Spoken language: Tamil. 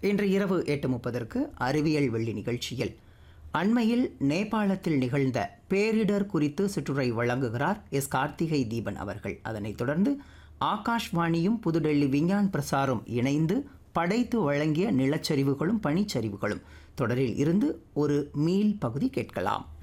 இன்று இரவு 8:30 அறிவியல் வெள்ளி நிகழ்ச்சியில் அண்மையில் நேபாளத்தில் நிகழ்ந்த பேரிடர் குறித்து சிற்றுரை வழங்குகிறார் கார்த்திகை தீபன் அவர்கள். அதனைத் தொடர்ந்து ஆகாஷ்வாணியும் புதுடெல்லி விஞ்ஞான் பிரசாரும் இணைந்து படைத்து வழங்கிய நிலச்சரிவுகளும் பனிச்சரிவுகளும் தொடரில் இருந்து ஒரு மீள் பகுதி கேட்கலாம்.